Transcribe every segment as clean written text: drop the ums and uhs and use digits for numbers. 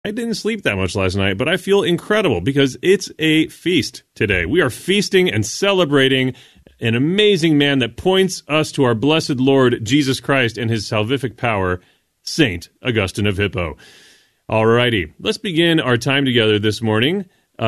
I didn't sleep that much last night, but I feel incredible because it's a feast today. We are feasting and celebrating an amazing man that points us to our blessed Lord Jesus Christ and his salvific power, Saint Augustine of Hippo. Alrighty, let's begin our time together this morning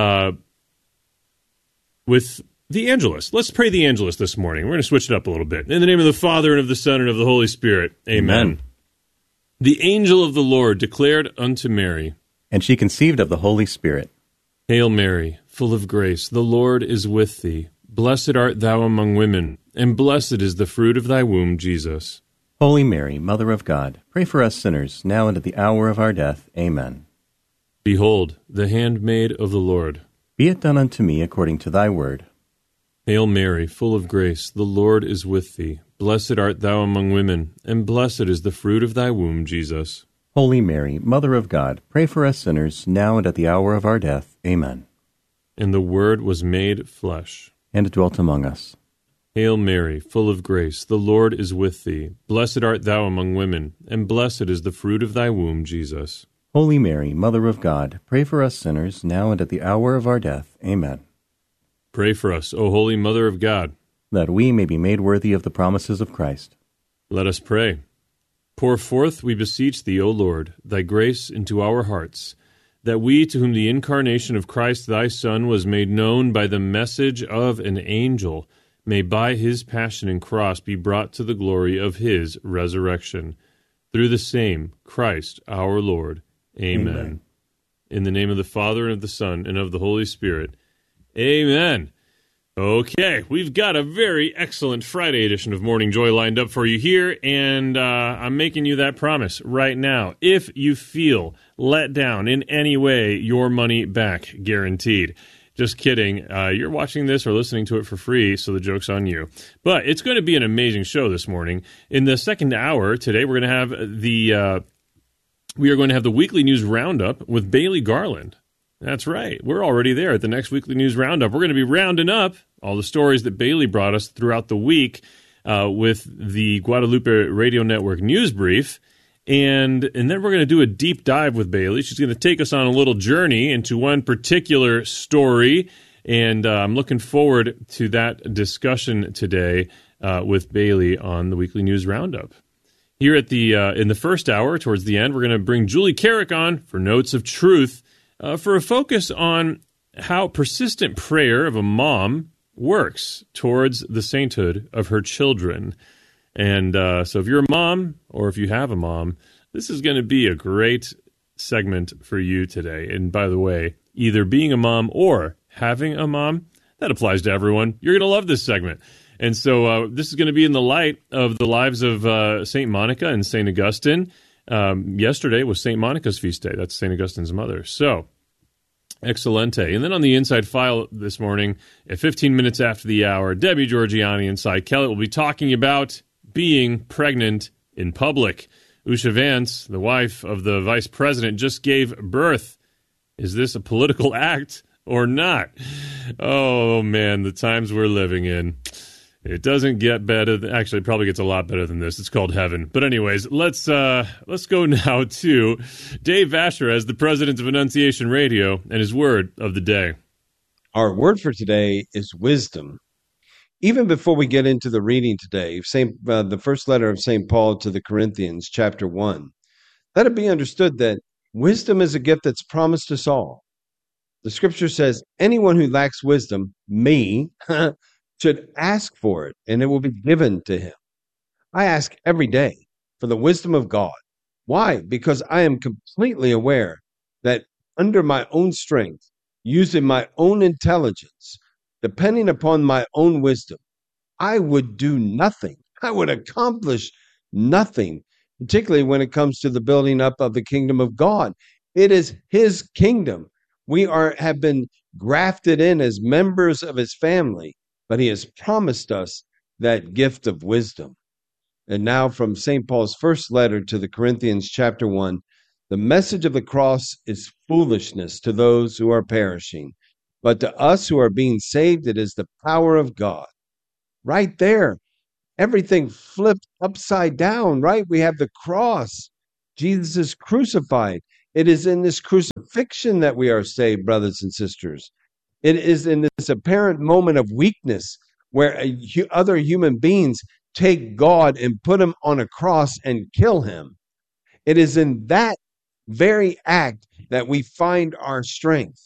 with the Angelus. Let's pray the Angelus this morning. We're going to switch it up a little bit. In the name of the Father, and of the Son, and of the Holy Spirit. Amen. The angel of the Lord declared unto Mary, and she conceived of the Holy Spirit. Hail Mary, full of grace, the Lord is with thee. Blessed art thou among women, and blessed is the fruit of thy womb, Jesus. Holy Mary, Mother of God, pray for us sinners, now and at the hour of our death. Amen. Behold, the handmaid of the Lord. Be it done unto me according to thy word. Hail Mary, full of grace, the Lord is with thee. Blessed art thou among women, and blessed is the fruit of thy womb, Jesus. Holy Mary, Mother of God, pray for us sinners, now and at the hour of our death. Amen. And the Word was made flesh, and dwelt among us. Hail Mary, full of grace, the Lord is with thee. Blessed art thou among women, and blessed is the fruit of thy womb, Jesus. Holy Mary, Mother of God, pray for us sinners, now and at the hour of our death. Amen. Pray for us, O Holy Mother of God, that we may be made worthy of the promises of Christ. Let us pray. Pour forth, we beseech thee, O Lord, thy grace into our hearts, that we, to whom the incarnation of Christ thy Son was made known by the message of an angel, may by his passion and cross be brought to the glory of his resurrection. Through the same Christ our Lord. Amen. In the name of the Father, and of the Son, and of the Holy Spirit. Amen. Okay, we've got a very excellent Friday edition of Morning Joy lined up for you here, and I'm making you that promise right now. If you feel let down in any way, your money back, guaranteed. Just kidding. You're watching this or listening to it for free, so the joke's on you. But it's going to be an amazing show this morning. In the second hour today, we're going to have the weekly news roundup with Bailey Garland. That's right. We're already there at the next weekly news roundup. We're going to be rounding up all the stories that Bailey brought us throughout the week with the Guadalupe Radio Network News Brief. And then we're going to do a deep dive with Bailey. She's going to take us on a little journey into one particular story. And I'm looking forward to that discussion today with Bailey on the weekly news roundup. Here at in the first hour, towards the end, we're going to bring Julie Carrick on for Notes of Truth. For a focus on how persistent prayer of a mom works towards the sainthood of her children. And so if you're a mom, or if you have a mom, this is going to be a great segment for you today. And by the way, either being a mom or having a mom, that applies to everyone. You're going to love this segment. And so this is going to be in the light of the lives of St. Monica and St. Augustine. Yesterday was St. Monica's feast day. That's St. Augustine's mother. So, excelente. And then on the Inside File this morning, at 15 minutes after the hour, Debbie Georgiani and Cy Kellett will be talking about being pregnant in public. Usha Vance, the wife of the vice president, just gave birth. Is this a political act or not? Oh, man, the times we're living in. It doesn't get better. Actually, it probably gets a lot better than this. It's called heaven. But anyways, let's go now to Dave Vasher as the president of Annunciation Radio and his word of the day. Our word for today is wisdom. Even before we get into the reading today, the first letter of St. Paul to the Corinthians, chapter 1, let it be understood that wisdom is a gift that's promised us all. The scripture says, anyone who lacks wisdom, me, should ask for it, and it will be given to him. I ask every day for the wisdom of God. Why? Because I am completely aware that under my own strength, using my own intelligence, depending upon my own wisdom, I would do nothing. I would accomplish nothing, particularly when it comes to the building up of the kingdom of God. It is his kingdom. We have been grafted in as members of his family, but he has promised us that gift of wisdom. And now from St. Paul's first letter to the Corinthians, chapter 1, the message of the cross is foolishness to those who are perishing, but to us who are being saved, it is the power of God. Right there, everything flipped upside down, right? We have the cross. Jesus is crucified. It is in this crucifixion that we are saved, brothers and sisters. It is in this apparent moment of weakness where other human beings take God and put him on a cross and kill him. It is in that very act that we find our strength.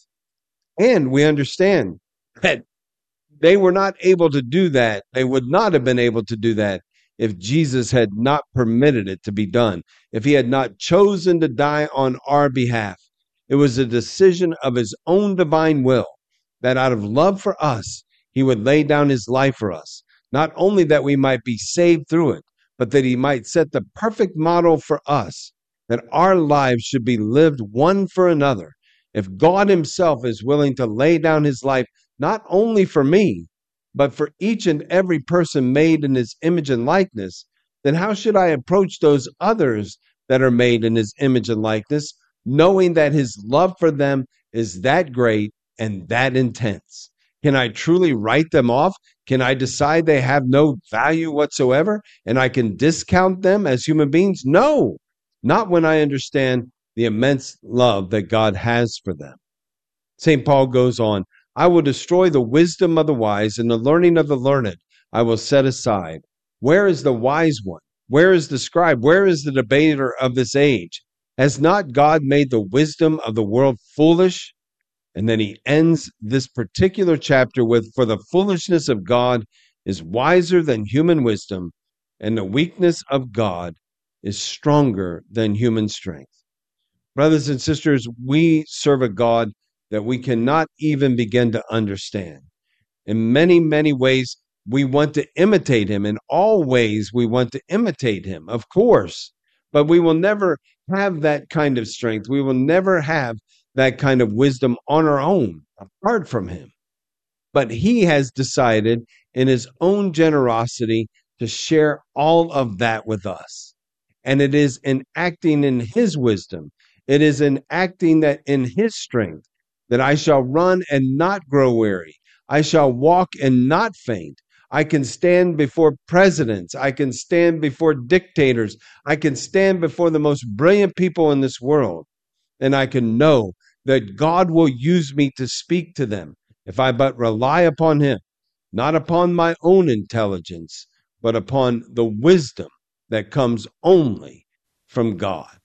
And we understand that they were not able to do that. They would not have been able to do that if Jesus had not permitted it to be done, if he had not chosen to die on our behalf. It was a decision of his own divine will that out of love for us, he would lay down his life for us. Not only that we might be saved through it, but that he might set the perfect model for us, that our lives should be lived one for another. If God himself is willing to lay down his life, not only for me, but for each and every person made in his image and likeness, then how should I approach those others that are made in his image and likeness, knowing that his love for them is that great and that intense? Can I truly write them off? Can I decide they have no value whatsoever and I can discount them as human beings? No, not when I understand the immense love that God has for them. St. Paul goes on, I will destroy the wisdom of the wise and the learning of the learned I will set aside. Where is the wise one? Where is the scribe? Where is the debater of this age? Has not God made the wisdom of the world foolish? And then he ends this particular chapter with, for the foolishness of God is wiser than human wisdom, and the weakness of God is stronger than human strength. Brothers and sisters, we serve a God that we cannot even begin to understand. In many, many ways, we want to imitate him. In all ways, we want to imitate him, of course. But we will never have that kind of strength. We will never have that kind of wisdom on our own, apart from him. But he has decided in his own generosity to share all of that with us. And it is in acting in his wisdom, it is in acting that in his strength, that I shall run and not grow weary. I shall walk and not faint. I can stand before presidents. I can stand before dictators. I can stand before the most brilliant people in this world. And I can know that God will use me to speak to them if I but rely upon him, not upon my own intelligence, but upon the wisdom that comes only from God.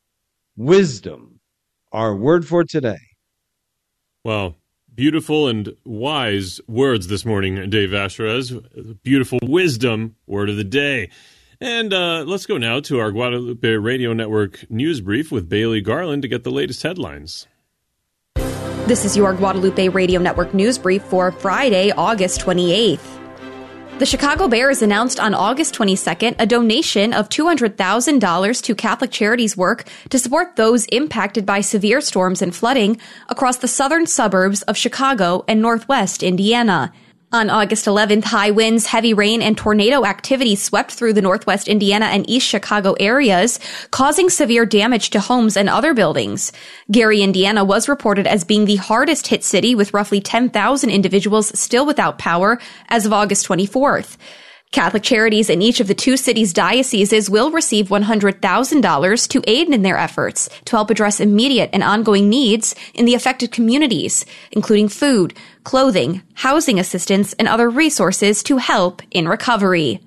Wisdom, our word for today. Wow. Beautiful and wise words this morning, Dave Asherez. Beautiful wisdom, word of the day. And let's go now to our Guadalupe Radio Network news brief with Bailey Garland to get the latest headlines. This is your Guadalupe Radio Network news brief for Friday, August 28th. The Chicago Bears announced on August 22nd a donation of $200,000 to Catholic Charities work to support those impacted by severe storms and flooding across the southern suburbs of Chicago and northwest Indiana. On August 11th, high winds, heavy rain, and tornado activity swept through the northwest Indiana and East Chicago areas, causing severe damage to homes and other buildings. Gary, Indiana was reported as being the hardest hit city with roughly 10,000 individuals still without power as of August 24th. Catholic Charities in each of the two cities' dioceses will receive $100,000 to aid in their efforts to help address immediate and ongoing needs in the affected communities, including food, clothing, housing assistance, and other resources to help in recovery.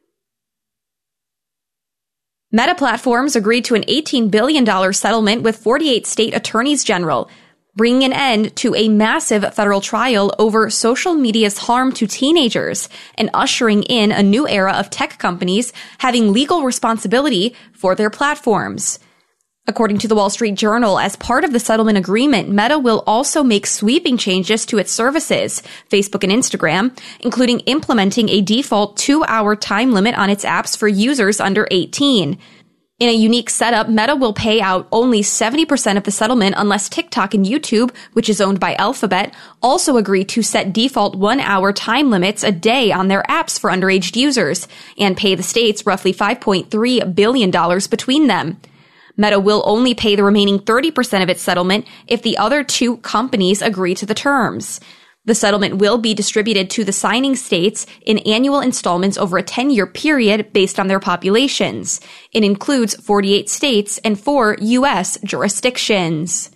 Meta Platforms agreed to an $18 billion settlement with 48 state attorneys general, bringing an end to a massive federal trial over social media's harm to teenagers and ushering in a new era of tech companies having legal responsibility for their platforms. According to the Wall Street Journal, as part of the settlement agreement, Meta will also make sweeping changes to its services, Facebook and Instagram, including implementing a default 2-hour time limit on its apps for users under 18. In a unique setup, Meta will pay out only 70% of the settlement unless TikTok and YouTube, which is owned by Alphabet, also agree to set default 1-hour time limits a day on their apps for underage users and pay the states roughly $5.3 billion between them. Meta will only pay the remaining 30% of its settlement if the other two companies agree to the terms. The settlement will be distributed to the signing states in annual installments over a 10-year period based on their populations. It includes 48 states and 4 U.S. jurisdictions.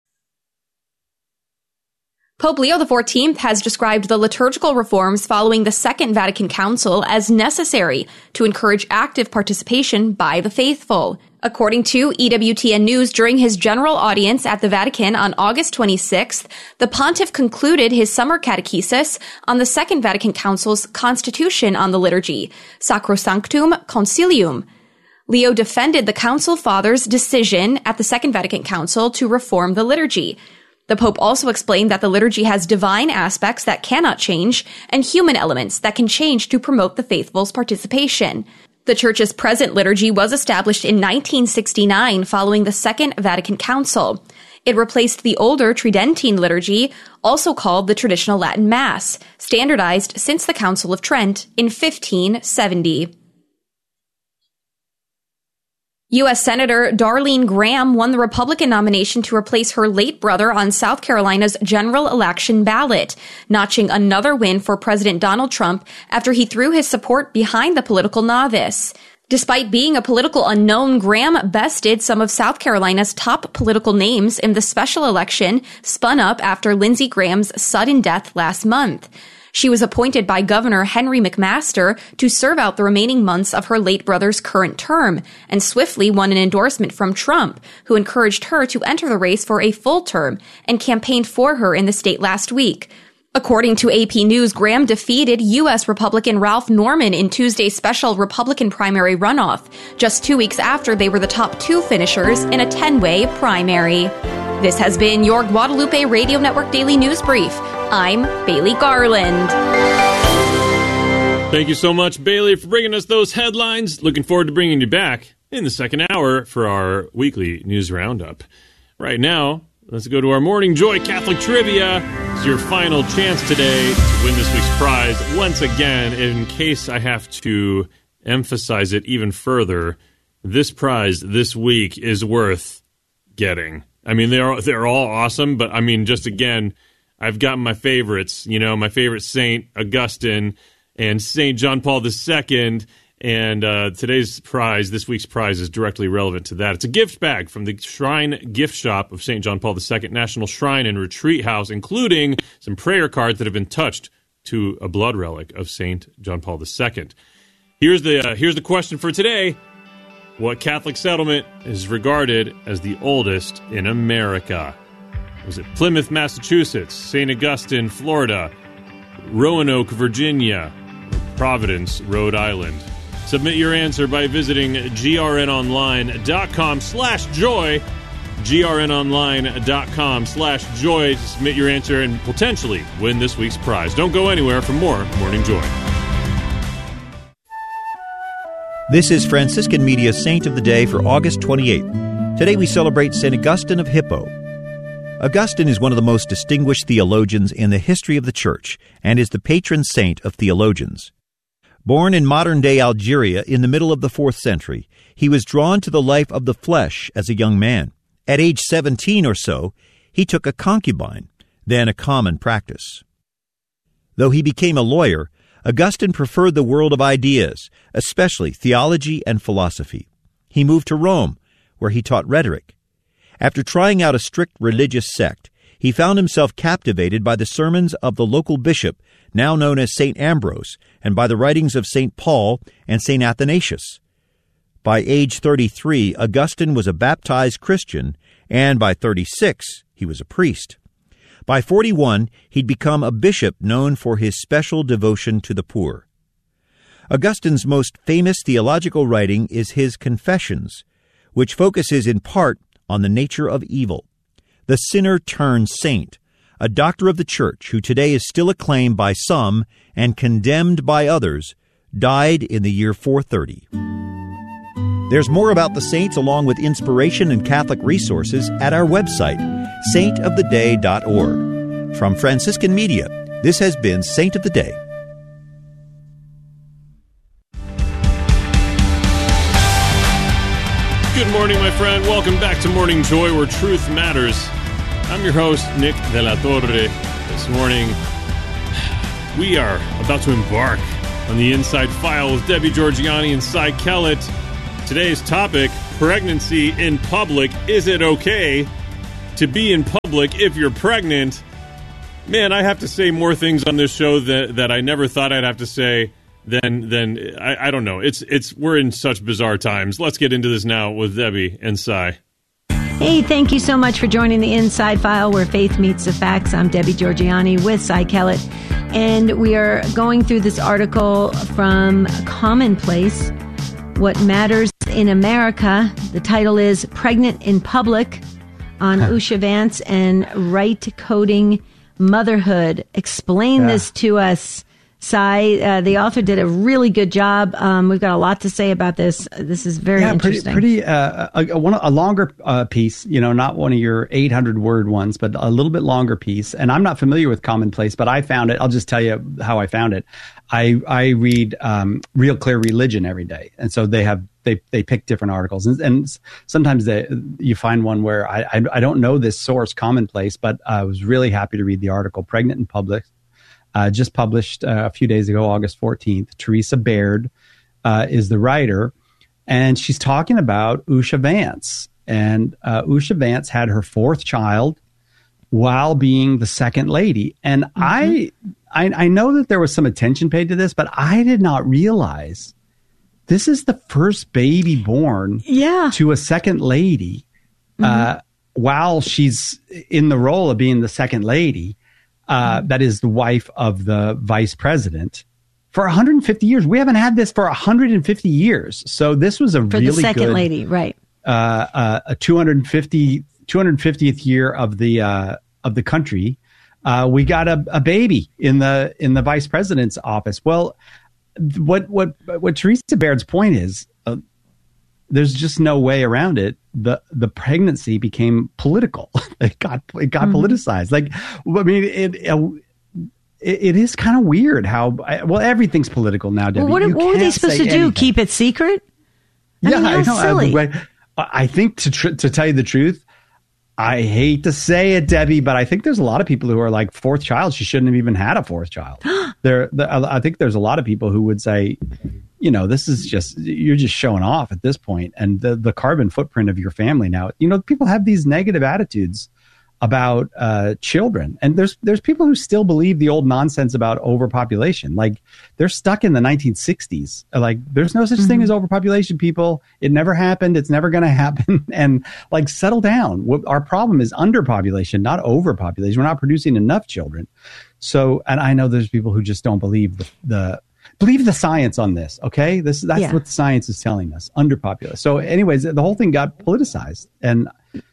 Pope Leo XIV has described the liturgical reforms following the Second Vatican Council as necessary to encourage active participation by the faithful. According to EWTN News, during his general audience at the Vatican on August 26th, the pontiff concluded his summer catechesis on the Second Vatican Council's Constitution on the Liturgy, Sacrosanctum Concilium. Leo defended the Council Fathers' decision at the Second Vatican Council to reform the liturgy. The Pope also explained that the liturgy has divine aspects that cannot change and human elements that can change to promote the faithful's participation. The Church's present liturgy was established in 1969 following the Second Vatican Council. It replaced the older Tridentine liturgy, also called the traditional Latin Mass, standardized since the Council of Trent in 1570. U.S. Senator Darlene Graham won the Republican nomination to replace her late brother on South Carolina's general election ballot, notching another win for President Donald Trump after he threw his support behind the political novice. Despite being a political unknown, Graham bested some of South Carolina's top political names in the special election spun up after Lindsey Graham's sudden death last month. She was appointed by Governor Henry McMaster to serve out the remaining months of her late brother's current term, and swiftly won an endorsement from Trump, who encouraged her to enter the race for a full term and campaigned for her in the state last week. According to AP News, Graham defeated U.S. Republican Ralph Norman in Tuesday's special Republican primary runoff, just 2 weeks after they were the top 2 finishers in a 10-way primary. This has been your Guadalupe Radio Network Daily News Brief. I'm Bailey Garland. Thank you so much, Bailey, for bringing us those headlines. Looking forward to bringing you back in the second hour for our weekly news roundup. Right now, let's go to our Morning Joy Catholic Trivia. It's your final chance today to win this week's prize. Once again, in case I have to emphasize it even further, this prize this week is worth getting. I mean, they're all awesome, but I mean, just again, I've got my favorites, my favorite Saint Augustine and Saint John Paul II, and this week's prize is directly relevant to that. It's a gift bag from the Shrine Gift Shop of Saint John Paul II National Shrine and Retreat House, including some prayer cards that have been touched to a blood relic of Saint John Paul II. Here's the question for today. What Catholic settlement is regarded as the oldest in America? Was it Plymouth, Massachusetts, St. Augustine, Florida, Roanoke, Virginia, or Providence, Rhode Island? Submit your answer by visiting grnonline.com/joy, grnonline.com/joy to submit your answer and potentially win this week's prize. Don't go anywhere for more Morning Joy. This is Franciscan Media's Saint of the Day for August 28th. Today we celebrate St. Augustine of Hippo. Augustine is one of the most distinguished theologians in the history of the Church and is the patron saint of theologians. Born in modern-day Algeria in the middle of the 4th century, he was drawn to the life of the flesh as a young man. At age 17 or so, he took a concubine, then a common practice. Though he became a lawyer, Augustine preferred the world of ideas, especially theology and philosophy. He moved to Rome, where he taught rhetoric. After trying out a strict religious sect, he found himself captivated by the sermons of the local bishop, now known as St. Ambrose, and by the writings of St. Paul and St. Athanasius. By age 33, Augustine was a baptized Christian, and by 36, he was a priest. By 41, he'd become a bishop known for his special devotion to the poor. Augustine's most famous theological writing is his Confessions, which focuses in part on the nature of evil. The sinner turned saint, a doctor of the Church who today is still acclaimed by some and condemned by others, died in the year 430. There's more about the saints along with inspiration and Catholic resources at our website, saintoftheday.org. From Franciscan Media, this has been Saint of the Day. Good morning, my friend. Welcome back to Morning Joy, where truth matters. I'm your host, Nick De La Torre. This morning, We are about to embark on the Inside File with Debbie Georgianni and Cy Kellett. Today's topic, pregnancy in public. Is it okay to be in public if you're pregnant? Man, I have to say more things on this show that I never thought I'd have to say than I don't know. We're in such bizarre times. Let's get into this now with Debbie and Cy. Hey, thank you so much for joining the Inside File where faith meets the facts. I'm Debbie Georgianni with Cy Kellett, and we are going through this article from Commonplace, What Matters in America. The title is Pregnant in Public, on Usha Vance and Right Coding Motherhood. Explain this to us, Cy. The author did a really good job. We've got a lot to say about this. This is very interesting. A longer piece, not one of your 800-word ones, but a little bit longer piece. And I'm not familiar with Commonplace, but I found it. I'll just tell you how I found it. I read Real Clear Religion every day, and so they pick different articles, and sometimes you find one where I don't know this source, Commonplace, but I was really happy to read the article, Pregnant in Public. Just published a few days ago, August 14th. Teresa Baird is the writer, and she's talking about Usha Vance. And Usha Vance had her fourth child while being the second lady. And I know that there was some attention paid to this, but I did not realize this is the first baby born to a second lady while she's in the role of being the second lady. That is the wife of the vice president for 150 years. We haven't had this for 150 years. So this was for really the second good, lady, right? A 250th year of the country. We got a baby in the vice president's office. Well, what Teresa Baird's point is, there's just no way around it. The pregnancy became political. It got politicized. It is kind of weird how everything's political now. Debbie. Well, what were they supposed to do? Anything. Keep it secret? I know. Silly. I think to tell you the truth, I hate to say it, Debbie, but I think there's a lot of people who are like, fourth child, she shouldn't have even had a fourth child. I think there's a lot of people who would say, this is you're just showing off at this point, and the carbon footprint of your family now. People have these negative attitudes about children, and there's people who still believe the old nonsense about overpopulation. Like, they're stuck in the 1960s. Like, there's no such thing as overpopulation, people. It never happened. It's never going to happen. And settle down. Our problem is underpopulation, not overpopulation. We're not producing enough children. So, and I know there's people who just don't believe believe the science on this. Okay, that's what the science is telling us. Underpopulation. So, anyways, the whole thing got politicized, and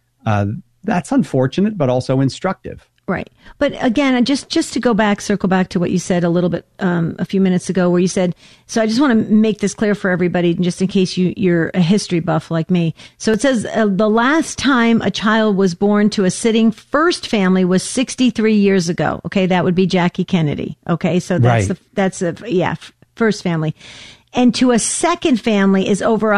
that's unfortunate, but also instructive. Right. But again, just to circle back to what you said a little bit a few minutes ago, where you said, so I just want to make this clear for everybody, just in case you're a history buff like me. So it says the last time a child was born to a sitting first family was 63 years ago. Okay, that would be Jackie Kennedy. Okay, so that's first family. And to a second family is over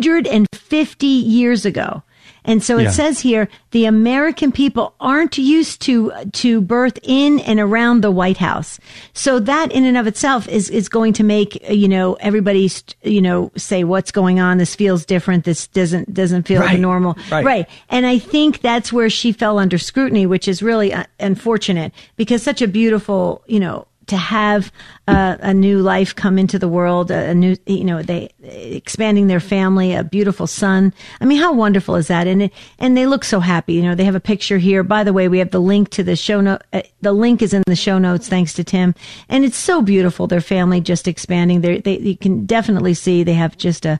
150 years ago. And so it says here, the American people aren't used to birth in and around the White House. So that in and of itself is going to make, everybody, say, what's going on? This feels different. This doesn't feel normal. Right. And I think that's where she fell under scrutiny, which is really unfortunate, because such a beautiful, to have a new life come into the world, a new, they expanding their family, a beautiful son. I mean, how wonderful is that? And they look so happy. They have a picture here. By the way, we have the link to the show note. The link is in the show notes, thanks to Tim. And it's so beautiful. Their family just expanding. You can definitely see they have just a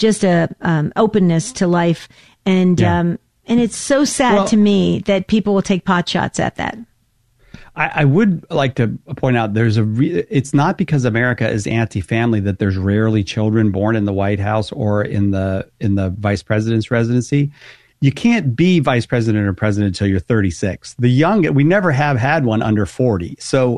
openness to life. And it's so sad to me that people will take pot shots at that. I would like to point out it's not because America is anti-family that there's rarely children born in the White House or in the vice president's residency. You can't be vice president or president until you're 36. We never have had one under 40. So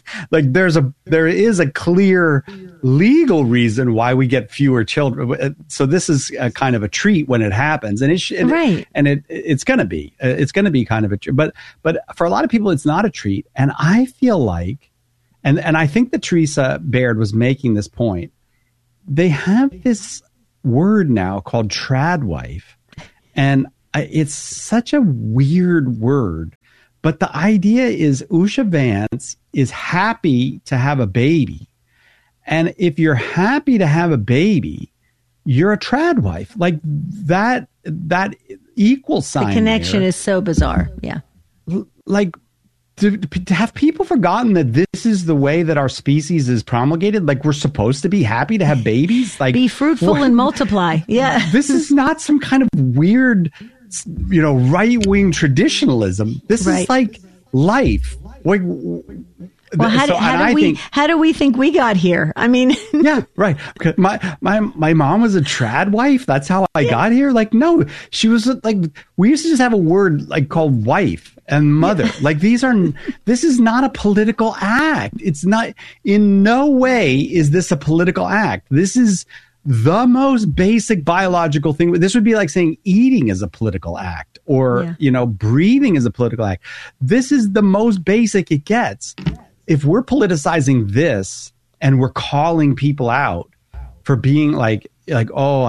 there is a clear legal reason why we get fewer children. So this is a kind of a treat when it happens, and it's going to be kind of a treat. But for a lot of people, it's not a treat. And I feel like, And I think that Teresa Baird was making this point. They have this word now called tradwife, and it's such a weird word. But the idea is Usha Vance is happy to have a baby. And if you're happy to have a baby, you're a tradwife. Like that equal sign. The connection there, is so bizarre. Yeah. Like, to have people forgotten that this is the way that our species is promulgated? Like, we're supposed to be happy to have babies? Like, be fruitful and multiply. Yeah. This is not some kind of weird, right-wing traditionalism. This is like life. Like, well, how do we think we got here? I mean, yeah, right. My mom was a trad wife. That's how I got here. Like, no, she was like, we used to just have a word like called wife and mother. Like, this is not a political act. It's not, in no way is this a political act. This is the most basic biological thing. This would be like saying eating is a political act, or, breathing is a political act. This is the most basic it gets. If we're politicizing this and we're calling people out for being like, oh,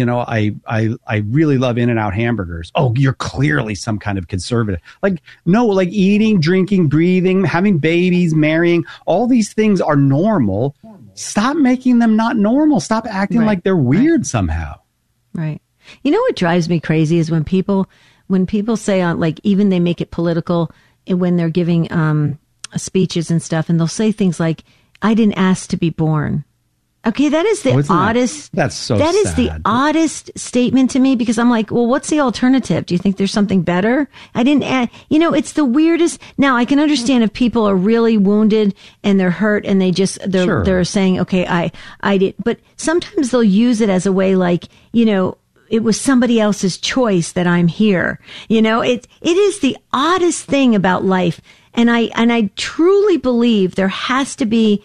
I really love In-N-Out hamburgers. Oh, you're clearly some kind of conservative. Like, no, like eating, drinking, breathing, having babies, marrying, all these things are normal. Stop making them not normal. Stop acting like they're weird somehow. Right. You know what drives me crazy is when people say like, even they make it political when they're giving speeches and stuff, and they'll say things like, I didn't ask to be born. Okay, that is the oddest. That's so That is sad. the oddest statement to me, because I'm like, well, what's the alternative? Do you think there's something better? I didn't ask, it's the weirdest. Now, I can understand if people are really wounded and they're hurt and they're saying, okay, I did, but sometimes they'll use it as a way like, it was somebody else's choice that I'm here. It is the oddest thing about life. And I truly believe there has to be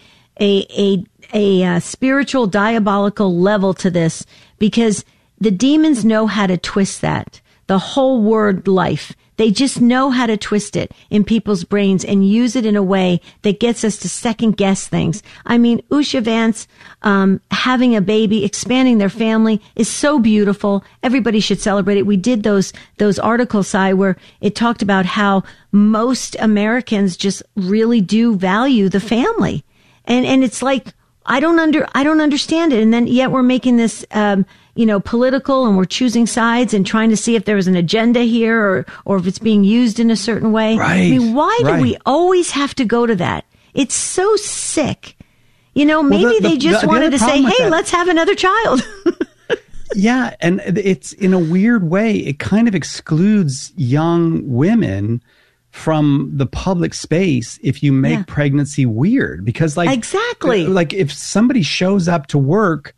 a spiritual, diabolical level to this, because the demons know how to twist that. The whole word life. They just know how to twist it in people's brains and use it in a way that gets us to second guess things. I mean, Usha Vance, having a baby, expanding their family is so beautiful. Everybody should celebrate it. We did those articles, Si, where it talked about how most Americans just really do value the family. And it's like, I don't understand it. And then yet we're making this, political, and we're choosing sides and trying to see if there was an agenda here or if it's being used in a certain way. Right. I mean, why do we always have to go to that? It's so sick. Maybe they just wanted to say, hey, let's have another child. Yeah. And it's, in a weird way, it kind of excludes young women from the public space if you make pregnancy weird, because exactly, like if somebody shows up to work,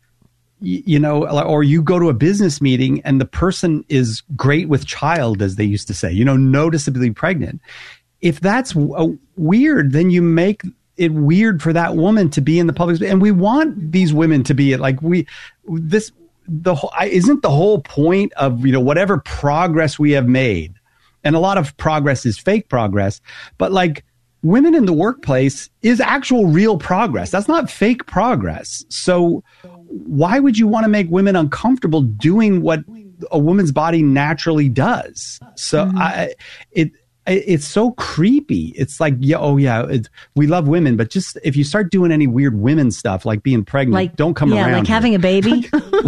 or you go to a business meeting and the person is great with child, as they used to say, noticeably pregnant. If that's weird, then you make it weird for that woman to be in the public space. And we want these women to be it. Like isn't the whole point of, whatever progress we have made, and a lot of progress is fake progress, but like women in the workplace is actual real progress. That's not fake progress. So why would you want to make women uncomfortable doing what a woman's body naturally does? So it's so creepy. It's like, we love women, but just if you start doing any weird women stuff, like being pregnant, don't come around. Yeah, like having a baby.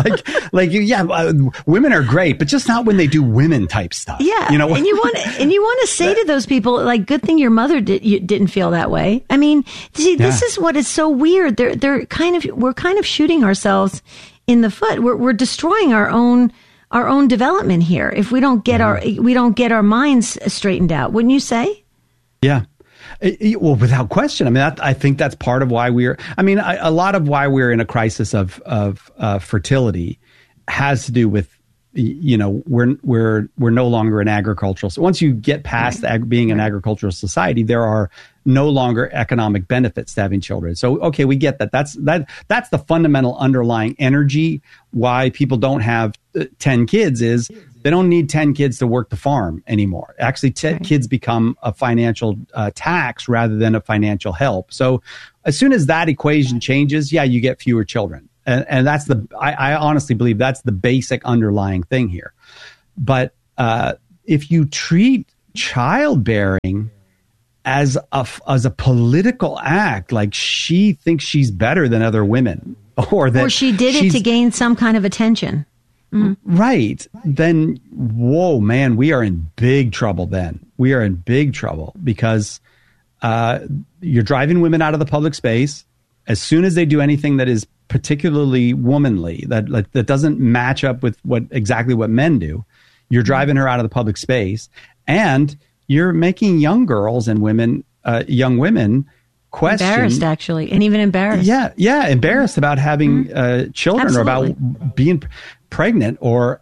Women are great, but just not when they do women type stuff. Yeah, and you want to say to those people, like, good thing your mother didn't feel that way. I mean, see, this is what is so weird. We're kind of shooting ourselves in the foot. We're destroying our own development here if we don't get our minds straightened out, wouldn't you say? Yeah. Well, without question. I mean, I think that's part of why a lot of why we're in a crisis of fertility has to do with, we're no longer an agricultural. So once you get past being an agricultural society, there are no longer economic benefits to having children. So, okay, we get that. That's the fundamental underlying energy why people don't have 10 kids is They don't need 10 kids to work the farm anymore. Actually, kids become a financial tax rather than a financial help. So as soon as that equation changes, you get fewer children. And that's I honestly believe that's the basic underlying thing here. But if you treat childbearing as a political act, like she thinks she's better than other women, or she did it to gain some kind of attention, right? Then, whoa, man, we are in big trouble. Then we are in big trouble because you're driving women out of the public space as soon as they do anything that is particularly womanly, that doesn't match up with exactly what men do. You're driving her out of the public space, and you're making young girls and young women question. Embarrassed, actually, and even embarrassed. Yeah, embarrassed about having children. Absolutely. Or about being pregnant, or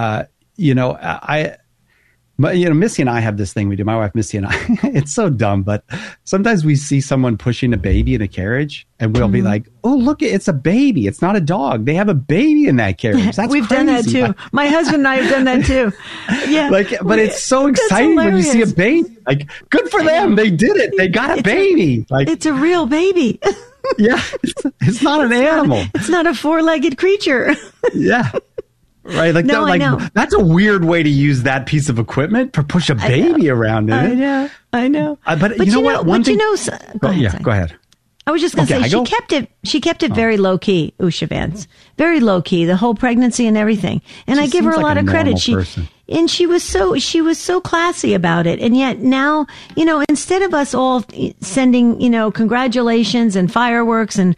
Missy and I have this thing we do. My wife Missy and I. It's so dumb, but sometimes we see someone pushing a baby in a carriage, and we'll be like, "Oh, look! It's a baby. It's not a dog. They have a baby in that carriage." That's We've crazy. done that too. My husband and I have done that too. Yeah, but it's so exciting when you see a baby. Like, good for them. They did it. They got a baby. It's a real baby. Yeah, it's not an animal. It's not a four-legged creature. Yeah. Right, like, no, that's a weird way to use that piece of equipment to push a baby around in it. I know. But you know what? One thing. Go ahead. I was just going to say she kept it very low key, Usha Vance, very low key, the whole pregnancy and everything. And I give her a lot of credit. She was so classy about it. And yet now, instead of us all sending, congratulations and fireworks and,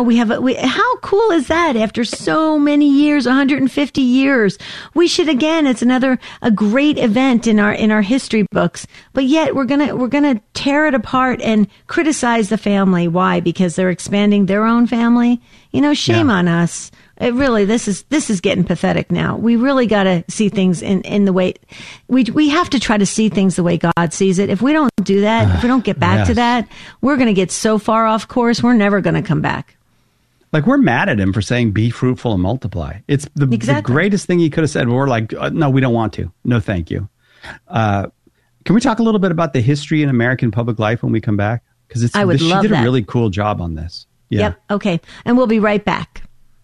how cool is that after so many years, 150 years? We should, again, it's a great event in our history books. But yet we're going to tear it apart and criticize the family. Why? Because they're expanding their own family. Shame on us. It really, this is getting pathetic now. We really got to see things in the way we have to try to see things the way God sees it. If we don't do that, if we don't get back to that, we're going to get so far off course. We're never going to come back. Like, we're mad at him for saying be fruitful and multiply. It's the greatest thing he could have said. We're like, no, we don't want to. No, thank you. Can we talk a little bit about the history in American public life when we come back? Because she did a really cool job on this. Yeah. Yep. Okay. And we'll be right back.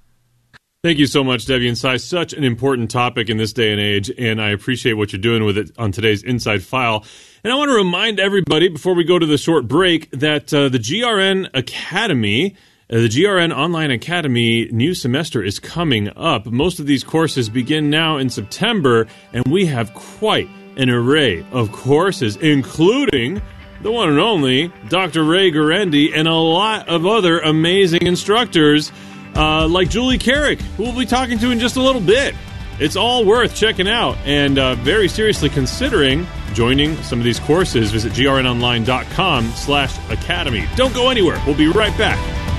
Thank you so much, Debbie and Cy. Such an important topic in this day and age, and I appreciate what you're doing with it on today's Inside File. And I want to remind everybody, before we go to the short break, that the GRN Academy, the GRN Online Academy new semester is coming up. Most of these courses begin now in September, and we have quite an array of courses, including the one and only Dr. Ray Guarendi and a lot of other amazing instructors, like Julie Carrick, who we'll be talking to in just a little bit. It's all worth checking out, and very seriously considering joining some of these courses. Visit grnonline.com/academy. Don't go anywhere. We'll be right back.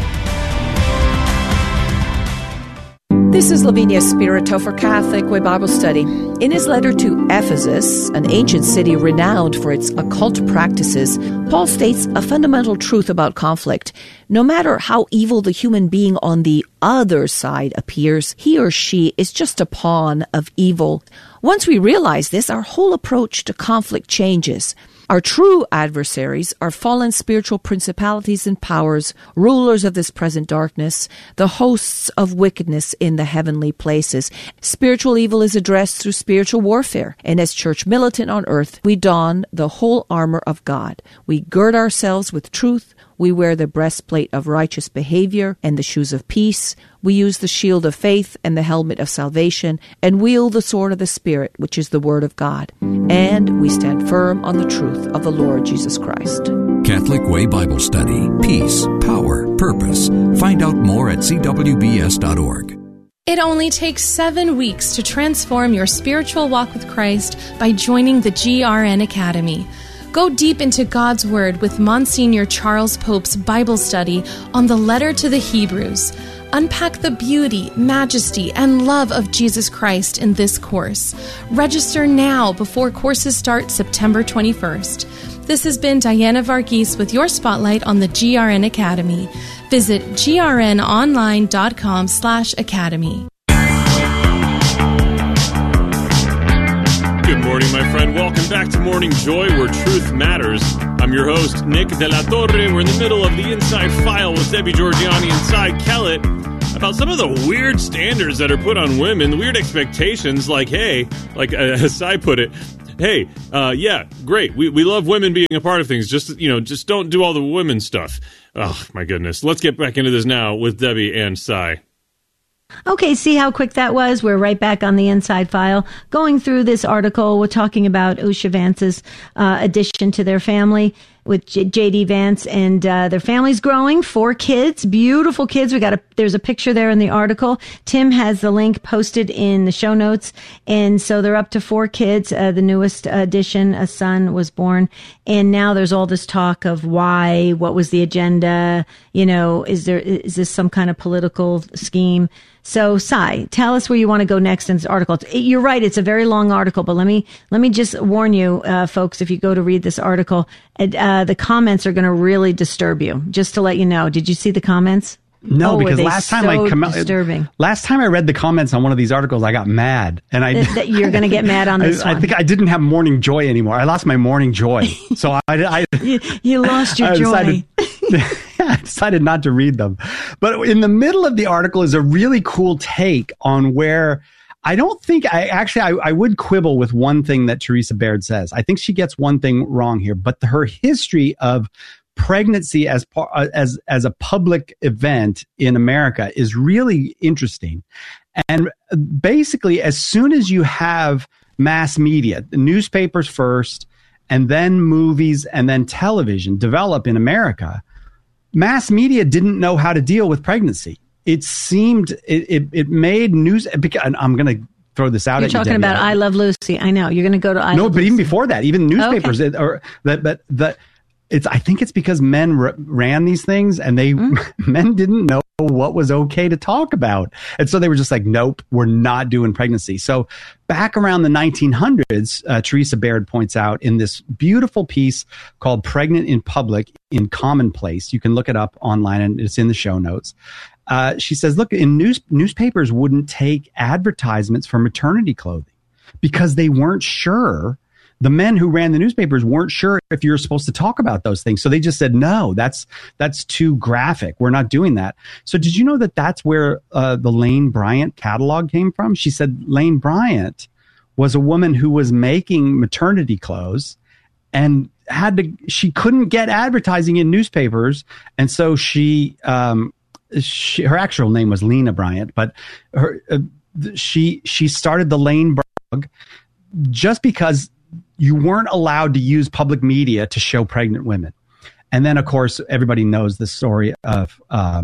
This is Lavinia Spirito for Catholic Way Bible Study. In his letter to Ephesus, an ancient city renowned for its occult practices, Paul states a fundamental truth about conflict. No matter how evil the human being on the other side appears, he or she is just a pawn of evil. Once we realize this, our whole approach to conflict changes. Our true adversaries are fallen spiritual principalities and powers, rulers of this present darkness, the hosts of wickedness in the heavenly places. Spiritual evil is addressed through spiritual warfare, and as church militant on earth, we don the whole armor of God. We gird ourselves with truth. We wear the breastplate of righteous behavior and the shoes of peace. We use the shield of faith and the helmet of salvation, and wield the sword of the Spirit, which is the Word of God. And we stand firm on the truth of the Lord Jesus Christ. Catholic Way Bible Study. Peace, power, purpose. Find out more at cwbs.org. It only takes 7 weeks to transform your spiritual walk with Christ by joining the GRN Academy. Go deep into God's Word with Monsignor Charles Pope's Bible study on the letter to the Hebrews. Unpack the beauty, majesty, and love of Jesus Christ in this course. Register now before courses start September 21st. This has been Diana Varghese with your spotlight on the GRN Academy. Visit grnonline.com/academy. Good morning, my friend. Welcome back to Morning Joy, where truth matters. I'm your host, Nick De La Torre. We're in the middle of the Inside File with Debbie Georgianni and Cy Kellett about some of the weird standards that are put on women, the weird expectations, like, hey, like Cy put it, hey, yeah, great. We love women being a part of things. Just don't do all the women stuff. Oh, my goodness. Let's get back into this now with Debbie and Cy. Okay, see how quick that was? We're right back on the Inside File. Going through this article, we're talking about Usha Vance's addition to their family with J.D. Vance, and their family's growing. 4 kids, beautiful kids. There's a picture there in the article. Tim has the link posted in the show notes. And so they're up to 4 kids. The newest addition, a son, was born. And now there's all this talk of why, what was the agenda? Is this some kind of political scheme? So, Cy, tell us where you want to go next in this article. You're right, it's a very long article, but let me just warn you, folks, if you go to read this article, the comments are going to really disturb you. Just to let you know. Did you see the comments? No, because last time I read the comments on one of these articles, I got mad, and you're going to get mad on this one. I think I didn't have morning joy anymore. I lost my morning joy, so you lost your joy. I decided not to read them. But in the middle of the article is a really cool take on where I don't think I would quibble with one thing that Teresa Baird says. I think she gets one thing wrong here, but her history of pregnancy as a public event in America is really interesting. And basically, as soon as you have mass media, the newspapers first, and then movies, and then television develop in America, mass media didn't know how to deal with pregnancy. It seemed it made news. And I'm going to throw this out. You're talking Debbie. about I Love Lucy. I know you're going to go to I Love Lucy. No, but even before that, even newspapers I think it's because men ran these things, and men didn't know what was okay to talk about, and so they were just like, nope, we're not doing pregnancy. So back around the 1900s, Teresa Baird points out in this beautiful piece called "Pregnant in Public in Commonplace." You can look it up online, and it's in the show notes. She says, look, newspapers wouldn't take advertisements for maternity clothing because they weren't sure. The men who ran the newspapers weren't sure if you're supposed to talk about those things. So they just said, no, that's too graphic. We're not doing that. So did you know that that's where the Lane Bryant catalog came from? She said Lane Bryant was a woman who was making maternity clothes and she couldn't get advertising in newspapers. And so her actual name was Lena Bryant, but she started the Lane blog just because you weren't allowed to use public media to show pregnant women. And then, of course, everybody knows the story of,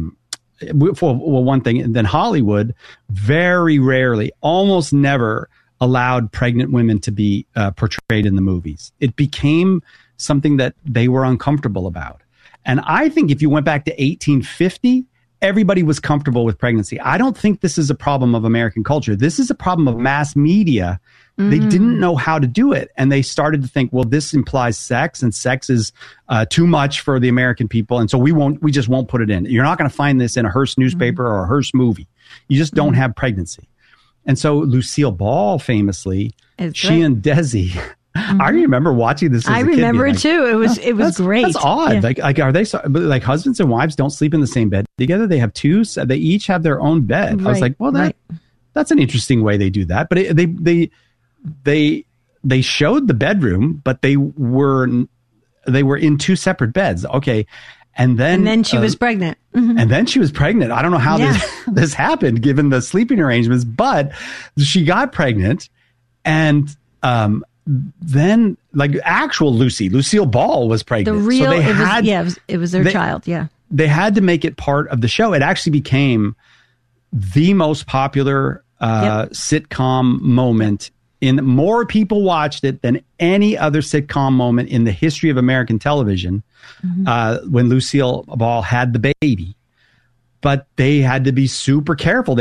one thing, and then Hollywood very rarely, almost never allowed pregnant women to be portrayed in the movies. It became something that they were uncomfortable about. And I think if you went back to 1850, everybody was comfortable with pregnancy. I don't think this is a problem of American culture. This is a problem of mass media. They didn't know how to do it. And they started to think, well, this implies sex, and sex is too much for the American people. And so we just won't put it in. You're not going to find this in a Hearst newspaper or a Hearst movie. You just don't have pregnancy. And so Lucille Ball famously, and Desi, I remember watching this as a kid. I remember it too. It was great. That's odd. Yeah. Like are they like husbands and wives don't sleep in the same bed together? They have two. They each have their own bed. Right. I was like, well, that's an interesting way they do that. But they showed the bedroom, but they were in 2 separate beds. Okay. And then she was pregnant. And then she was pregnant. I don't know how this happened given the sleeping arrangements, but she got pregnant. And then like actual Lucille Ball was pregnant. The real, so it was their child. Yeah. They had to make it part of the show. It actually became the most popular sitcom moment. More people watched it than any other sitcom moment in the history of American television when Lucille Ball had the baby. But they had to be super careful.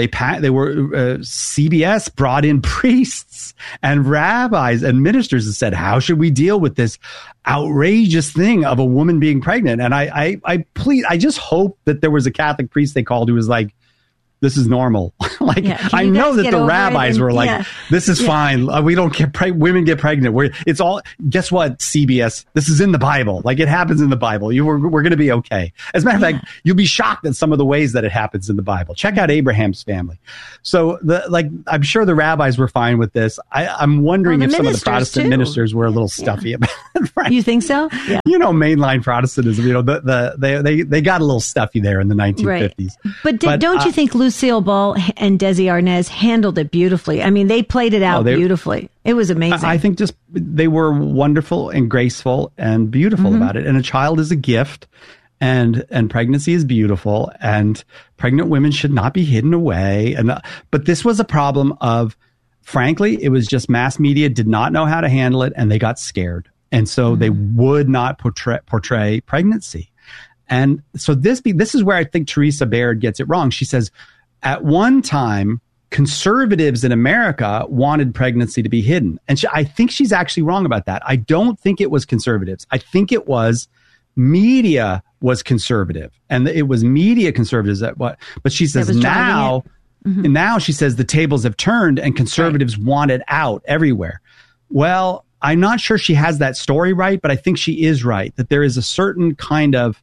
CBS brought in priests and rabbis and ministers and said, how should we deal with this outrageous thing of a woman being pregnant? And I just hope that there was a Catholic priest they called who was like, This is normal. Like, I know that the rabbis were like, this is fine. We don't get women get pregnant. It's all, guess what, CBS? This is in the Bible. Like, it happens in the Bible. We're going to be okay. As a matter of fact, you'll be shocked at some of the ways that it happens in the Bible. Check out Abraham's family. So I'm sure the rabbis were fine with this. I'm wondering if some of the Protestant ministers were a little stuffy about it. Right? You think so? Yeah. Mainline Protestantism, they got a little stuffy there in the 1950s. Right. But don't you think Lucille Ball and Desi Arnaz handled it beautifully? I mean, they played it out beautifully. It was amazing. I think just they were wonderful and graceful and beautiful about it. And a child is a gift, and pregnancy is beautiful, and pregnant women should not be hidden away. But this was a problem of, frankly, it was just mass media did not know how to handle it, and they got scared. And so they would not portray pregnancy. And so this is where I think Teresa Baird gets it wrong. She says, at one time, conservatives in America wanted pregnancy to be hidden. And I think she's actually wrong about that. I don't think it was conservatives. I think it was media was conservative. And it was media conservatives but she says now she says the tables have turned and conservatives want it out everywhere. Well, I'm not sure she has that story right, but I think she is right, that there is a certain kind of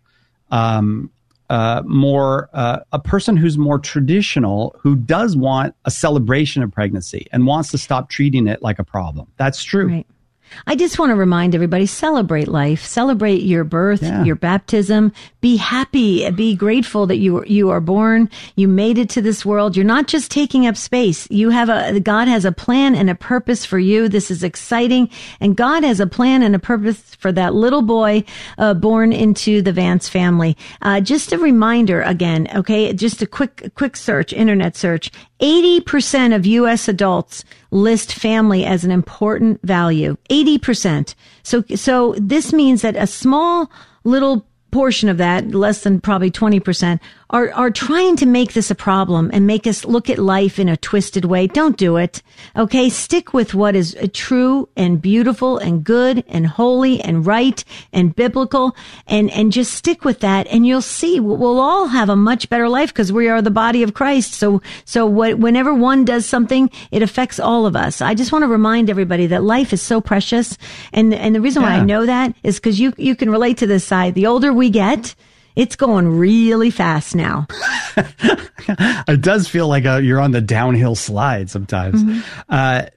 a person who's more traditional, who does want a celebration of pregnancy and wants to stop treating it like a problem. That's true. Right. I just want to remind everybody, celebrate life, celebrate your birth, your baptism, be happy, be grateful that you are born, you made it to this world. You're not just taking up space. God has a plan and a purpose for you. This is exciting. And God has a plan and a purpose for that little boy, born into the Vance family. Just a reminder again, okay, just a quick search, internet search. 80% of U.S. adults list family as an important value. 80%. So this means that a small little portion of that, less than probably 20%, are trying to make this a problem and make us look at life in a twisted way. Don't do it. Okay. Stick with what is true and beautiful and good and holy and right and biblical, and just stick with that. And you'll see we'll all have a much better life because we are the body of Christ. So whenever one does something, it affects all of us. I just want to remind everybody that life is so precious. And the reason why I know that is because you can relate to this side. The older we get, it's going really fast now. It does feel like you're on the downhill slide sometimes. And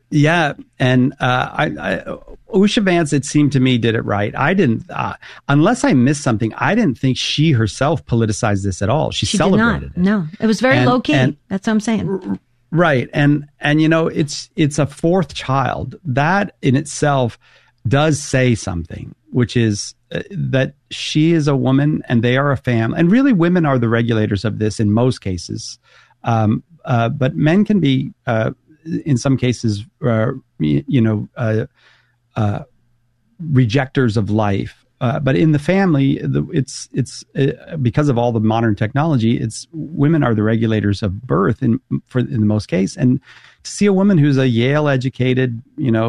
Usha Vance, it seemed to me, did it right. I didn't, unless I missed something, I didn't think she herself politicized this at all. She celebrated it. No, it was very low key. That's what I'm saying. Right. And it's a fourth child. That in itself does say something, which is that she is a woman and they are a family. And really, women are the regulators of this in most cases. But men can be, in some cases, rejectors of life. But in the family, it's because of all the modern technology, women are the regulators of birth in the most case. And to see a woman who's a Yale educated,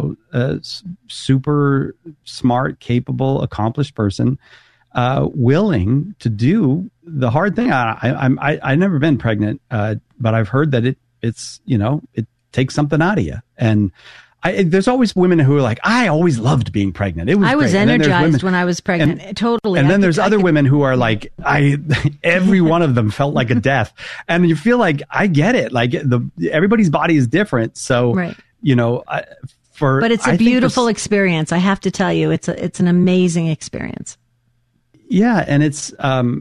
super smart, capable, accomplished person, willing to do the hard thing. I've never been pregnant, but I've heard that it takes something out of you. And there's always women who are like, I always loved being pregnant. I was energized when I was pregnant. Totally. And then there's other women who are like, every one of them felt like a death. And you feel like, I get it. Like everybody's body is different. So, but it's a beautiful experience. I have to tell you, it's an amazing experience. Yeah. And it's,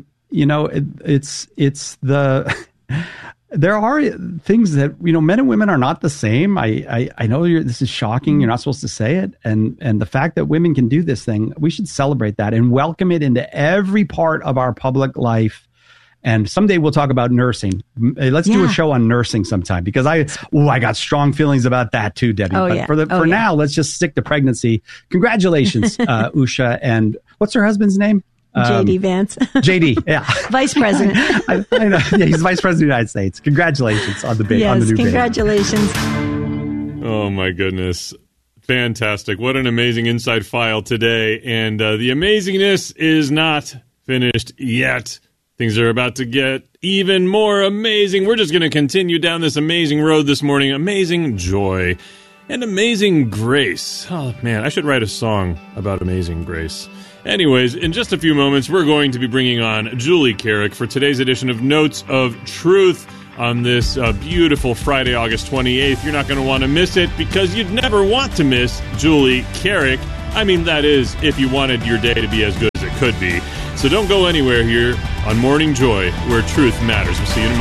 there are things that, men and women are not the same. I know this is shocking. You're not supposed to say it. And the fact that women can do this thing, we should celebrate that and welcome it into every part of our public life. And someday we'll talk about nursing. Let's do a show on nursing sometime, because I got strong feelings about that too, Debbie. For now, let's just stick to pregnancy. Congratulations, Usha. And what's her husband's name? JD Vance. JD, yeah. Vice President. I know. Yeah, he's Vice President of the United States. Congratulations on the new baby. Congratulations. Oh, my goodness. Fantastic. What an amazing inside file today. And the amazingness is not finished yet. Things are about to get even more amazing. We're just going to continue down this amazing road this morning. Amazing joy and amazing grace. Oh, man, I should write a song about amazing grace. Anyways, in just a few moments, we're going to be bringing on Julie Carrick for today's edition of Notes of Truth on this beautiful Friday, August 28th. You're not going to want to miss it because you'd never want to miss Julie Carrick. I mean, that is, if you wanted your day to be as good as it could be. So don't go anywhere here on Morning Joy, where truth matters. We'll see you in a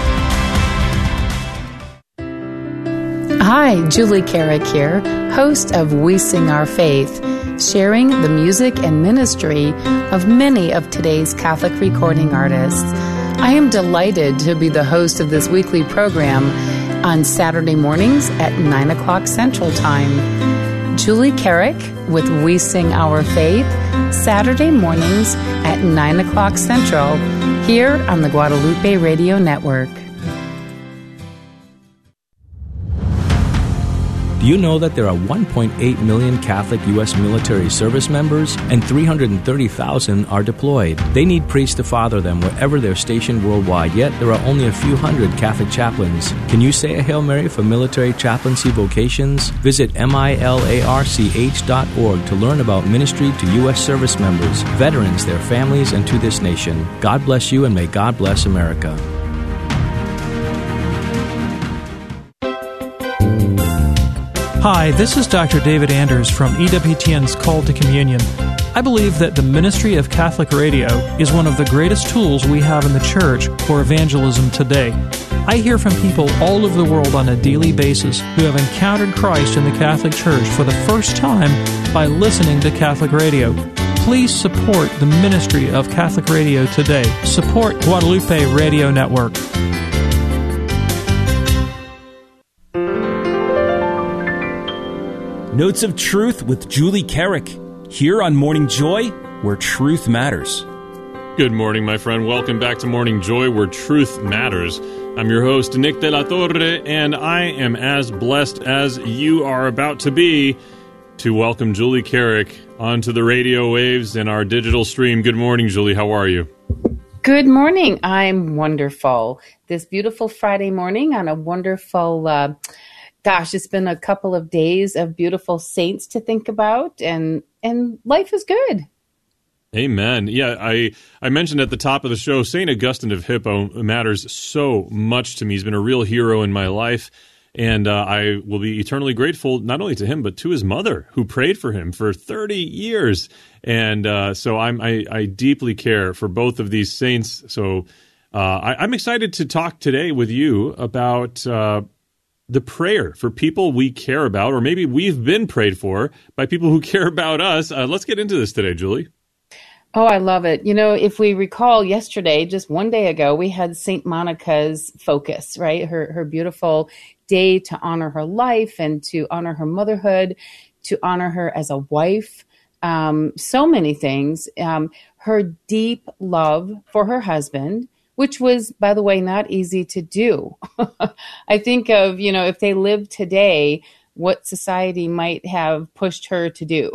moment. Hi, Julie Carrick here, host of We Sing Our Faith, sharing the music and ministry of many of today's Catholic recording artists. I am delighted to be the host of this weekly program on Saturday mornings at 9 o'clock Central Time. Julie Carrick with We Sing Our Faith, Saturday mornings at 9 o'clock Central, here on the Guadalupe Radio Network. Do you know that there are 1.8 million Catholic U.S. military service members and 330,000 are deployed? They need priests to father them wherever they're stationed worldwide, yet there are only a few hundred Catholic chaplains. Can you say a Hail Mary for military chaplaincy vocations? Visit milarch.org to learn about ministry to U.S. service members, veterans, their families, and to this nation. God bless you and may God bless America. Hi, this is Dr. David Anders from EWTN's Call to Communion. I believe that the ministry of Catholic radio is one of the greatest tools we have in the Church for evangelism today. I hear from people all over the world on a daily basis who have encountered Christ in the Catholic Church for the first time by listening to Catholic radio. Please support the ministry of Catholic radio today. Support Guadalupe Radio Network. Notes of Truth with Julie Carrick, here on Morning Joy, where truth matters. Good morning, my friend. Welcome back to Morning Joy, where truth matters. I'm your host, Nick de la Torre, and I am as blessed as you are about to be to welcome Julie Carrick onto the radio waves and our digital stream. Good morning, Julie. How are you? Good morning. I'm wonderful. This beautiful Friday morning on a wonderful it's been a couple of days of beautiful saints to think about, and life is good. Amen. Yeah, I mentioned at the top of the show, St. Augustine of Hippo matters so much to me. He's been a real hero in my life, and I will be eternally grateful not only to him, but to his mother, who prayed for him for 30 years. And so I deeply care for both of these saints. So I'm excited to talk today with you about the prayer for people we care about, or maybe we've been prayed for by people who care about us. Let's get into this today, Julie. Oh, I love it. You know, if we recall yesterday, just one day ago, we had St. Monica's focus, right? Her beautiful day to honor her life and to honor her motherhood, to honor her as a wife. So many things. Her deep love for her husband, which was, by the way, not easy to do. I think of, if they lived today, what society might have pushed her to do,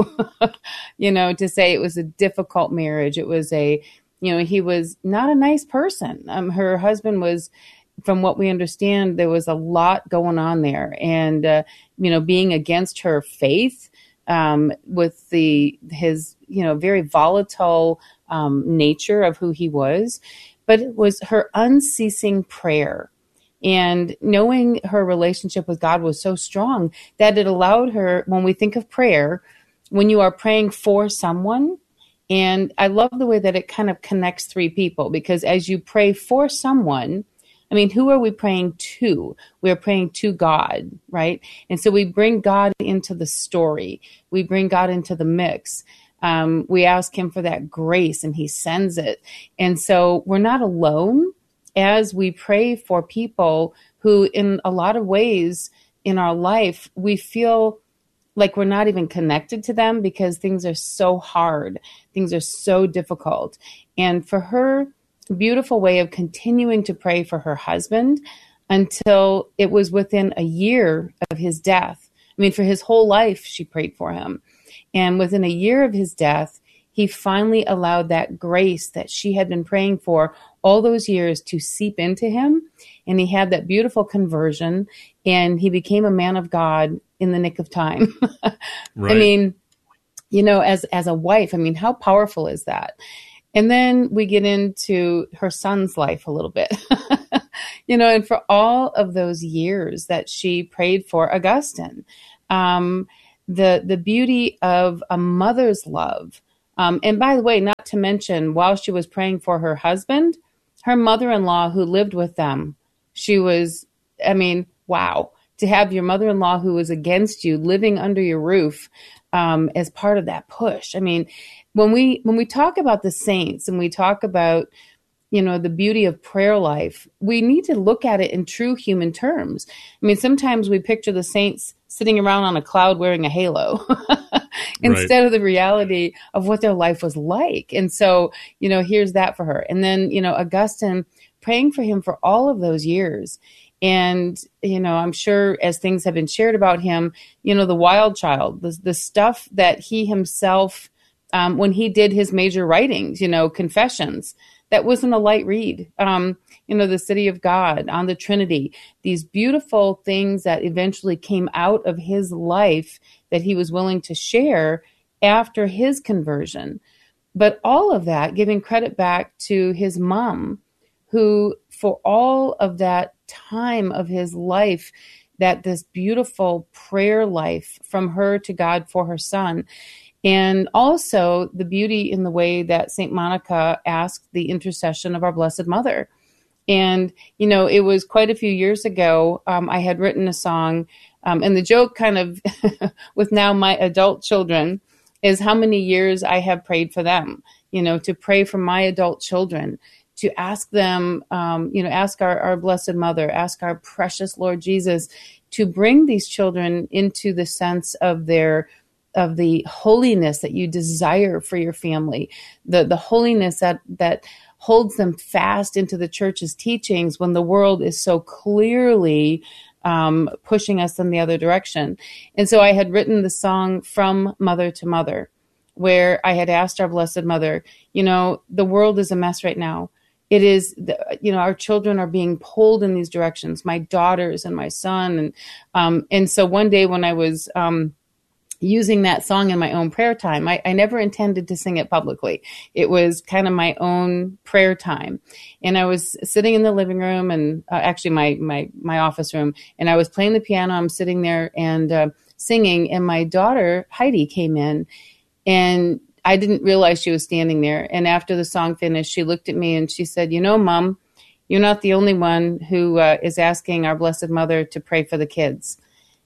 to say it was a difficult marriage. It was he was not a nice person. Her husband was, from what we understand, there was a lot going on there. And, being against her faith, with his very volatile nature of who he was. But it was her unceasing prayer, and knowing her relationship with God was so strong that it allowed her, when we think of prayer, when you are praying for someone, and I love the way that it kind of connects three people, because as you pray for someone, I mean, who are we praying to? We are praying to God, right? And so we bring God into the story. We bring God into the mix. We ask him for that grace, and he sends it. And so we're not alone as we pray for people who, in a lot of ways in our life, we feel like we're not even connected to them because things are so hard. Things are so difficult. And for her, beautiful way of continuing to pray for her husband until it was within a year of his death. I mean, for his whole life, she prayed for him. And within a year of his death, he finally allowed that grace that she had been praying for all those years to seep into him. And he had that beautiful conversion, and he became a man of God in the nick of time. Right. I mean, as a wife, I mean, how powerful is that? And then we get into her son's life a little bit, and for all of those years that she prayed for Augustine, the beauty of a mother's love. And by the way, not to mention, while she was praying for her husband, her mother-in-law who lived with them, wow, to have your mother-in-law who was against you living under your roof as part of that push. I mean, when we talk about the saints and we talk about, the beauty of prayer life, we need to look at it in true human terms. I mean, sometimes we picture the saints sitting around on a cloud wearing a halo instead of the reality of what their life was like. And so, here's that for her. And then, Augustine praying for him for all of those years. And, I'm sure as things have been shared about him, the wild child, the stuff that he himself, when he did his major writings, Confessions, that wasn't a light read. The City of God, on the Trinity, these beautiful things that eventually came out of his life that he was willing to share after his conversion. But all of that giving credit back to his mom, who for all of that time of his life, that this beautiful prayer life from her to God for her son. And also the beauty in the way that St. Monica asked the intercession of our Blessed Mother. And, it was quite a few years ago, I had written a song, and the joke kind of with now my adult children is how many years I have prayed for them, to pray for my adult children, to ask them, ask our Blessed Mother, ask our precious Lord Jesus to bring these children into the sense of the holiness that you desire for your family, the holiness that holds them fast into the church's teachings when the world is so clearly pushing us in the other direction. And so I had written the song From Mother to Mother, where I had asked our Blessed Mother, the world is a mess right now. It is, our children are being pulled in these directions, my daughters and my son. And so one day when I was using that song in my own prayer time, I never intended to sing it publicly. It was kind of my own prayer time. And I was sitting in the living room and actually my office room, and I was playing the piano. I'm sitting there and singing, and my daughter, Heidi, came in, and I didn't realize she was standing there. And after the song finished, she looked at me and she said, Mom, you're not the only one who is asking our Blessed Mother to pray for the kids.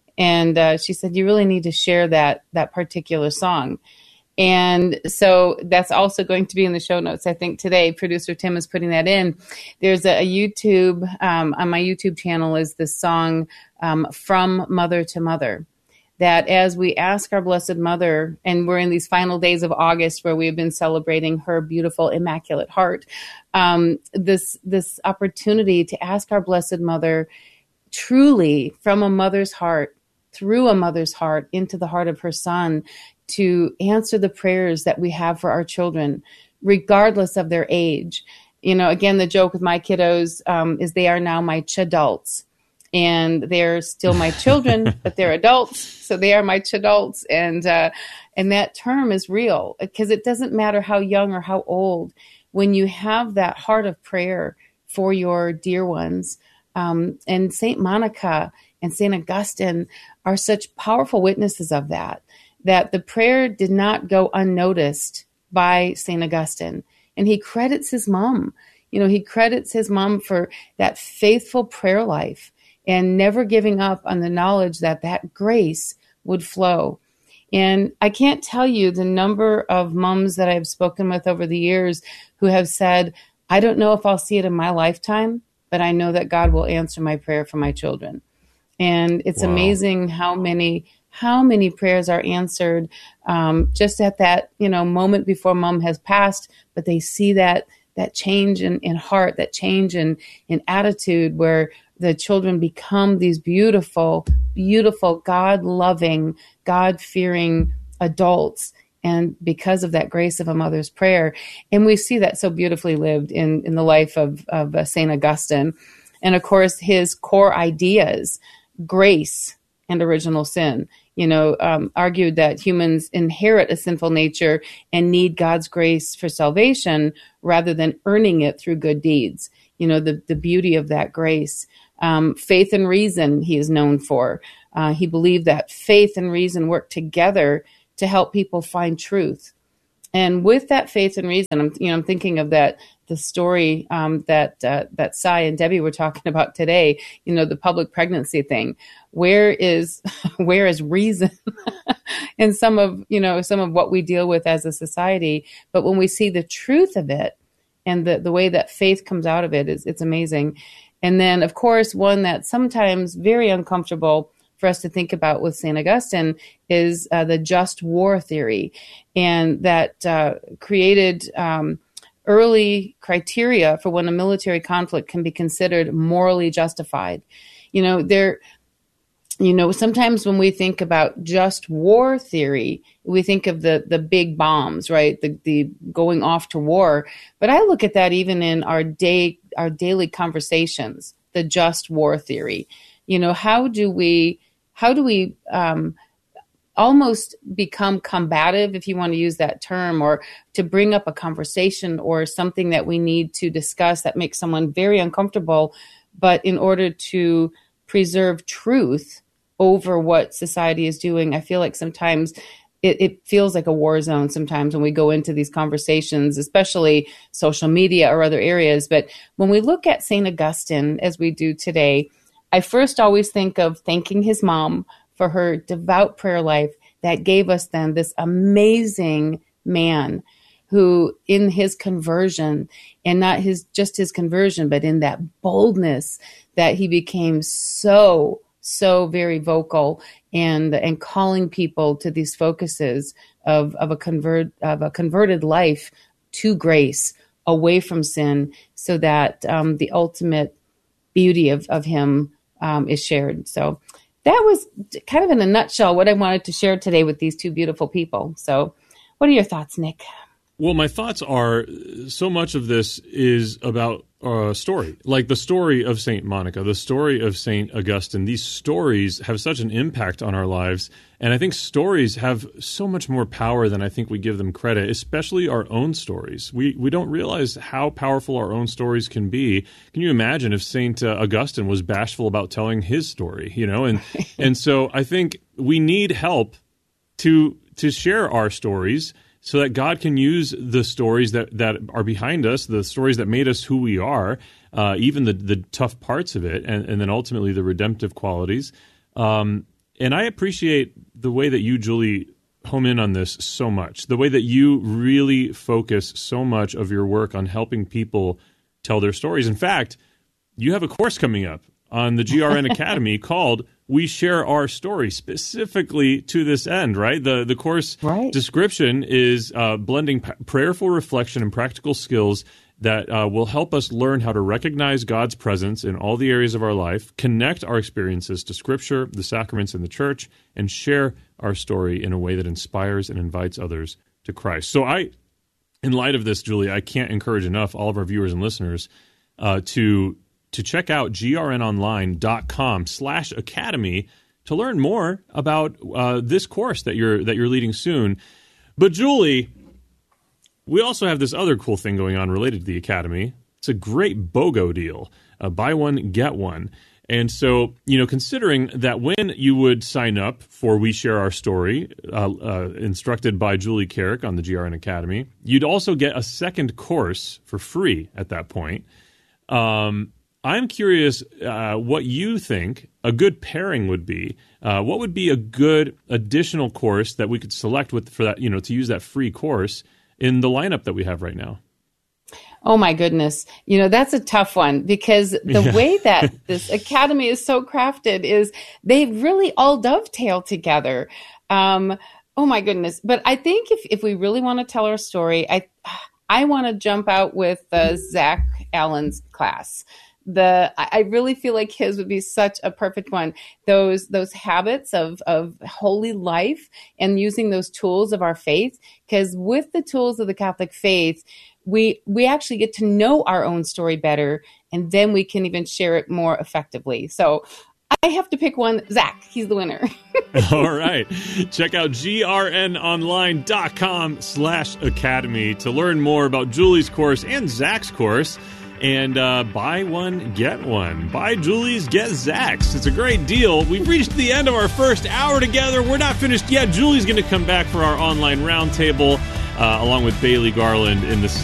And she said, you really need to share that particular song. And so that's also going to be in the show notes. I think today producer Tim is putting that in. There's a YouTube, on my YouTube channel is this song, From Mother to Mother, that as we ask our Blessed Mother, and we're in these final days of August where we have been celebrating her beautiful Immaculate Heart, this opportunity to ask our Blessed Mother truly from a mother's heart, through a mother's heart into the heart of her son, to answer the prayers that we have for our children, regardless of their age. Again, the joke with my kiddos is they are now my chadults. And they're still my children, but they're adults. So they are my chadults. And that term is real, because it doesn't matter how young or how old. When you have that heart of prayer for your dear ones, and St. Monica and St. Augustine are such powerful witnesses of that the prayer did not go unnoticed by St. Augustine. And he credits his mom. He credits his mom for that faithful prayer life and never giving up on the knowledge that grace would flow. And I can't tell you the number of moms that I've spoken with over the years who have said, I don't know if I'll see it in my lifetime, but I know that God will answer my prayer for my children. And it's amazing how many prayers are answered just at that, moment before mom has passed, but they see that change in heart, that change in attitude, where the children become these beautiful, beautiful, God-loving, God-fearing adults. and because of that grace of a mother's prayer. And we see that so beautifully lived in the life of St. Augustine. And of course, his core ideas, grace and original sin, argued that humans inherit a sinful nature and need God's grace for salvation rather than earning it through good deeds. The beauty of that grace. Faith and reason he is known for. He believed that faith and reason work together to help people find truth. And with that faith and reason, I'm thinking of the story that Cy and Debbie were talking about today. The public pregnancy thing. Where is reason in some of what we deal with as a society? But when we see the truth of it and the way that faith comes out of it, it's amazing. And then, of course, one that's sometimes very uncomfortable for us to think about with St. Augustine is the just war theory, and that created early criteria for when a military conflict can be considered morally justified. Sometimes when we think about just war theory, we think of the big bombs, right? The going off to war. But I look at that even in our daily conversations, the just war theory. How do we almost become combative, if you want to use that term, or to bring up a conversation or something that we need to discuss that makes someone very uncomfortable, but in order to preserve truth over what society is doing, I feel like sometimes it feels like a war zone sometimes when we go into these conversations, especially social media or other areas. But when we look at St. Augustine, as we do today, I first always think of thanking his mom for her devout prayer life that gave us then this amazing man who, in his conversion, and not just his conversion, but in that boldness that he became so very vocal and calling people to these focuses of a converted life to grace, away from sin, so that the ultimate beauty of him is shared. So that was kind of in a nutshell what I wanted to share today with these two beautiful people. So what are your thoughts, Nick? Well, my thoughts are, so much of this is about a story, like the story of St. Monica, the story of St. Augustine. These stories have such an impact on our lives, and I think stories have so much more power than I think we give them credit, especially our own stories. We don't realize how powerful our own stories can be. Can you imagine if St. Augustine was bashful about telling his story, And so I think we need help to share our stories, so that God can use the stories that are behind us, the stories that made us who we are, even the tough parts of it, and then ultimately the redemptive qualities. And I appreciate the way that you, Julie, home in on this so much, the way that you really focus so much of your work on helping people tell their stories. In fact, you have a course coming up on the GRN Academy called We Share Our Story, specifically to this end, right? The course description is blending prayerful reflection and practical skills that will help us learn how to recognize God's presence in all the areas of our life, connect our experiences to Scripture, the sacraments, and the Church, and share our story in a way that inspires and invites others to Christ. So in light of this, Julie, I can't encourage enough all of our viewers and listeners to check out grnonline.com/academy to learn more about this course that you're leading soon. But Julie, we also have this other cool thing going on related to the Academy. It's a great BOGO deal, buy one, get one. And so, considering that when you would sign up for We Share Our Story, instructed by Julie Carrick on the GRN Academy, you'd also get a second course for free at that point. I'm curious what you think a good pairing would be. What would be a good additional course that we could select for that, to use that free course in the lineup that we have right now? Oh my goodness. That's a tough one, because the way that this academy is so crafted is they really all dovetail together. Oh my goodness. But I think if we really want to tell our story, I want to jump out with Zach Allen's class. I really feel like his would be such a perfect one. Those habits of holy life and using those tools of our faith, because with the tools of the Catholic faith, we actually get to know our own story better, and then we can even share it more effectively. So I have to pick one. Zach, he's the winner. All right. Check out grnonline.com/academy to learn more about Julie's course and Zach's course. And buy one, get one. Buy Julie's, get Zach's. It's a great deal. We've reached the end of our first hour together. We're not finished yet. Julie's going to come back for our online roundtable along with Bailey Garland in the